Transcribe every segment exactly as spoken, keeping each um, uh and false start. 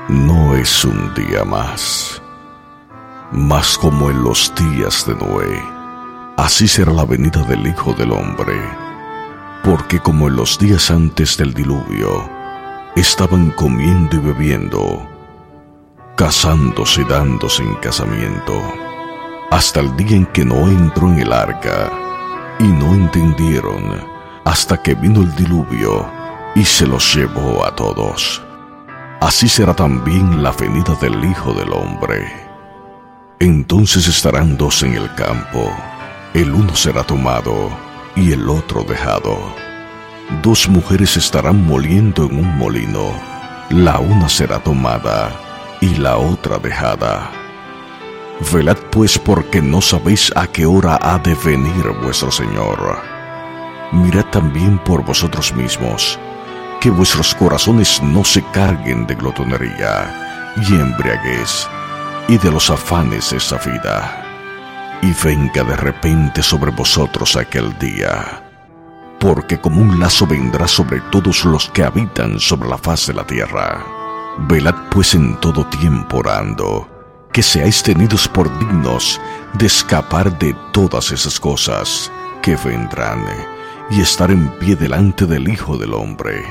No es un día más, mas como en los días de Noé, así será la venida del Hijo del Hombre. Porque como en los días antes del diluvio, estaban comiendo y bebiendo, casándose y dándose en casamiento, hasta el día en que Noé entró en el arca, y no entendieron hasta que vino el diluvio y se los llevó a todos. Así será también la venida del Hijo del Hombre. Entonces estarán dos en el campo, el uno será tomado y el otro dejado. Dos mujeres estarán moliendo en un molino, la una será tomada y la otra dejada. Velad pues, porque no sabéis a qué hora ha de venir vuestro Señor. Mirad también por vosotros mismos, que vuestros corazones no se carguen de glotonería y embriaguez y de los afanes de esta vida, y venga de repente sobre vosotros aquel día, porque como un lazo vendrá sobre todos los que habitan sobre la faz de la tierra. Velad pues en todo tiempo orando, que seáis tenidos por dignos de escapar de todas esas cosas que vendrán y estar en pie delante del Hijo del Hombre.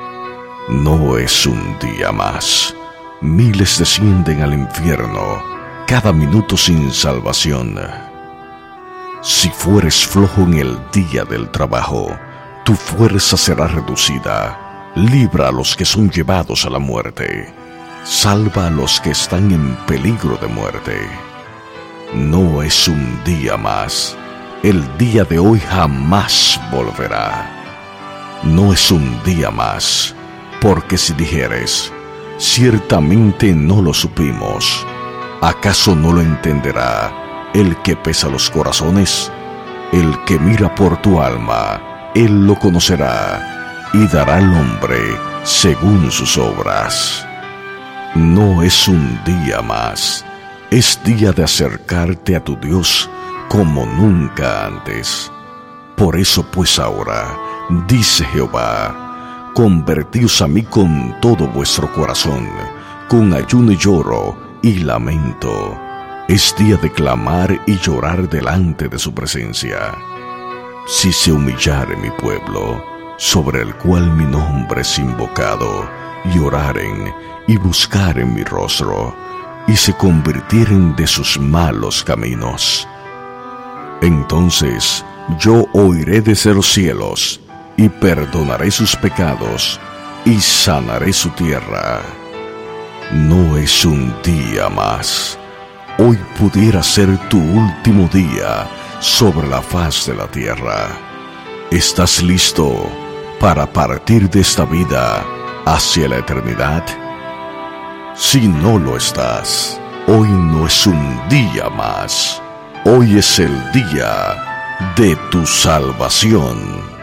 No es un día más. Miles descienden al infierno, cada minuto sin salvación. Si fueres flojo en el día del trabajo, tu fuerza será reducida. Libra a los que son llevados a la muerte. Salva a los que están en peligro de muerte. No es un día más. El día de hoy jamás volverá. No es un día más. Porque si dijeres, ciertamente no lo supimos, ¿acaso no lo entenderá el que pesa los corazones? El que mira por tu alma, él lo conocerá, y dará al hombre según sus obras. No es un día más, es día de acercarte a tu Dios como nunca antes. Por eso pues ahora, dice Jehová, convertíos a mí con todo vuestro corazón, con ayuno y lloro y lamento. Es día de clamar y llorar delante de su presencia. Si se humillare mi pueblo, sobre el cual mi nombre es invocado, y oraren y buscaren mi rostro, y se convirtieren de sus malos caminos, entonces yo oiré desde los cielos, y perdonaré sus pecados, y sanaré su tierra. No es un día más. Hoy pudiera ser tu último día sobre la faz de la tierra. ¿Estás listo para partir de esta vida hacia la eternidad? Si no lo estás, hoy no es un día más. Hoy es el día de tu salvación.